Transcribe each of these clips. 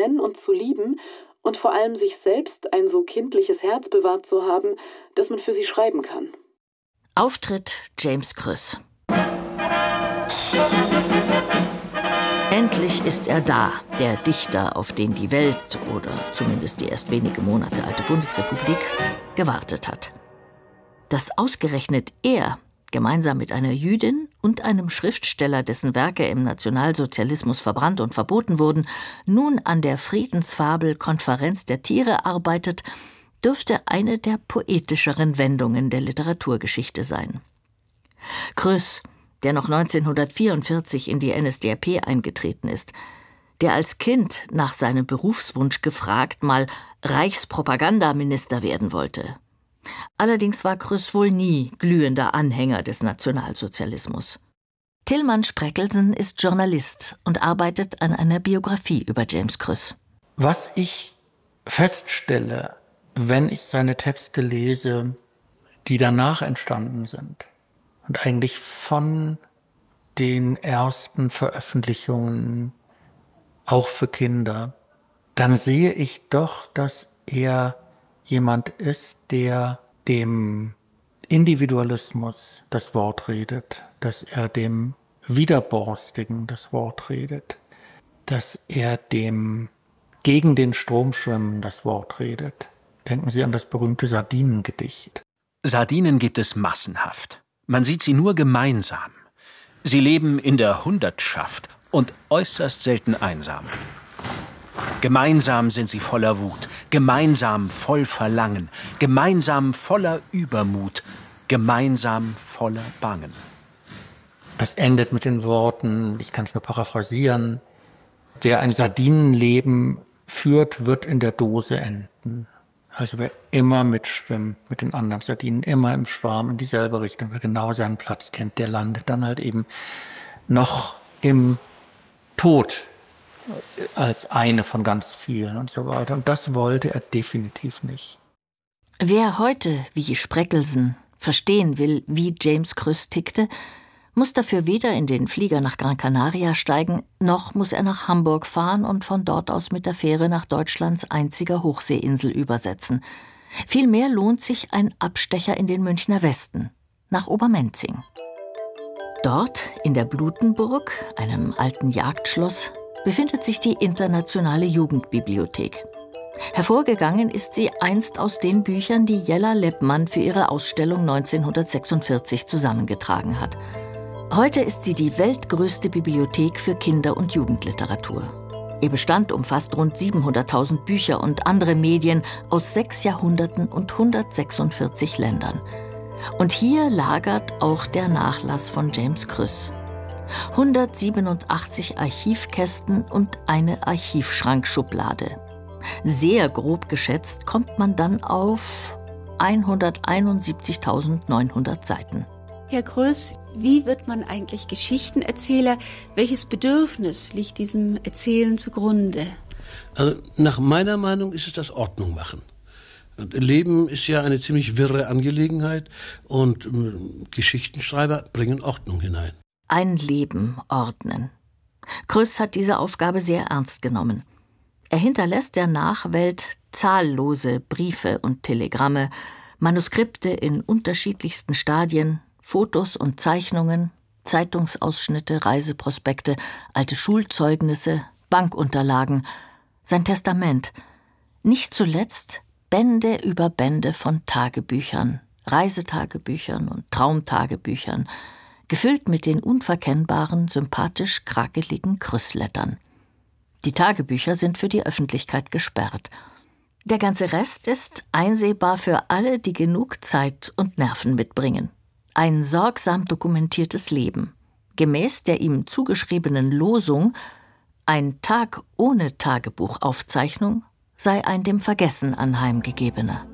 kennen und zu lieben und vor allem sich selbst ein so kindliches Herz bewahrt zu haben, dass man für sie schreiben kann. Auftritt James Krüss. Endlich ist er da, der Dichter, auf den die Welt, oder zumindest die erst wenige Monate alte Bundesrepublik, gewartet hat. Dass ausgerechnet er, gemeinsam mit einer Jüdin und einem Schriftsteller, dessen Werke im Nationalsozialismus verbrannt und verboten wurden, nun an der Friedensfabel Konferenz der Tiere arbeitet, dürfte eine der poetischeren Wendungen der Literaturgeschichte sein. Krüss, der noch 1944 in die NSDAP eingetreten ist, der als Kind nach seinem Berufswunsch gefragt mal Reichspropagandaminister werden wollte. Allerdings war Krüss wohl nie glühender Anhänger des Nationalsozialismus. Tilman Spreckelsen ist Journalist und arbeitet an einer Biografie über James Krüss. Was ich feststelle, wenn ich seine Texte lese, die danach entstanden sind und eigentlich von den ersten Veröffentlichungen auch für Kinder, dann sehe ich doch, dass er jemand ist, der dem Individualismus das Wort redet, dass er dem Widerborstigen das Wort redet, dass er dem gegen den Strom schwimmen das Wort redet. Denken Sie an das berühmte Sardinengedicht. Sardinen gibt es massenhaft. Man sieht sie nur gemeinsam. Sie leben in der Hundertschaft und äußerst selten einsam. Gemeinsam sind sie voller Wut, gemeinsam voll Verlangen, gemeinsam voller Übermut, gemeinsam voller Bangen. Das endet mit den Worten, ich kann es nur paraphrasieren: Wer ein Sardinenleben führt, wird in der Dose enden. Also wer immer mitschwimmt mit den anderen Sardinen, immer im Schwarm in dieselbe Richtung, wer genau seinen Platz kennt, der landet dann halt eben noch im Tod als eine von ganz vielen und so weiter. Und das wollte er definitiv nicht. Wer heute, wie Spreckelsen, verstehen will, wie James Krüss tickte, muss dafür weder in den Flieger nach Gran Canaria steigen, noch muss er nach Hamburg fahren und von dort aus mit der Fähre nach Deutschlands einziger Hochseeinsel übersetzen. Vielmehr lohnt sich ein Abstecher in den Münchner Westen, nach Obermenzing. Dort, in der Blutenburg, einem alten Jagdschloss, befindet sich die Internationale Jugendbibliothek. Hervorgegangen ist sie einst aus den Büchern, die Jella Leppmann für ihre Ausstellung 1946 zusammengetragen hat. Heute ist sie die weltgrößte Bibliothek für Kinder- und Jugendliteratur. Ihr Bestand umfasst rund 700.000 Bücher und andere Medien aus 6 Jahrhunderten und 146 Ländern. Und hier lagert auch der Nachlass von James Krüss. 187 Archivkästen und eine Archivschrankschublade. Sehr grob geschätzt kommt man dann auf 171.900 Seiten. Herr Krüss, wie wird man eigentlich Geschichtenerzähler? Welches Bedürfnis liegt diesem Erzählen zugrunde? Also nach meiner Meinung ist es das Ordnung machen. Leben ist ja eine ziemlich wirre Angelegenheit und Geschichtenschreiber bringen Ordnung hinein. Ein Leben ordnen. Krüss hat diese Aufgabe sehr ernst genommen. Er hinterlässt der Nachwelt zahllose Briefe und Telegramme, Manuskripte in unterschiedlichsten Stadien, Fotos und Zeichnungen, Zeitungsausschnitte, Reiseprospekte, alte Schulzeugnisse, Bankunterlagen, sein Testament. Nicht zuletzt Bände über Bände von Tagebüchern, Reisetagebüchern und Traumtagebüchern, gefüllt mit den unverkennbaren, sympathisch krakeligen Krüsslettern. Die Tagebücher sind für die Öffentlichkeit gesperrt. Der ganze Rest ist einsehbar für alle, die genug Zeit und Nerven mitbringen. Ein sorgsam dokumentiertes Leben, gemäß der ihm zugeschriebenen Losung: Ein Tag ohne Tagebuchaufzeichnung sei ein dem Vergessen anheimgegebener.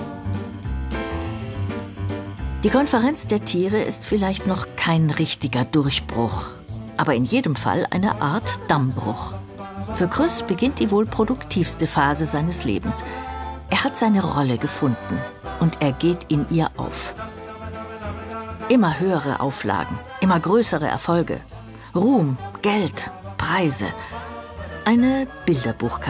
Die Konferenz der Tiere ist vielleicht noch kein richtiger Durchbruch, aber in jedem Fall eine Art Dammbruch. Für Krüss beginnt die wohl produktivste Phase seines Lebens. Er hat seine Rolle gefunden und er geht in ihr auf. Immer höhere Auflagen, immer größere Erfolge, Ruhm, Geld, Preise. Eine Bilderbuchkarriere.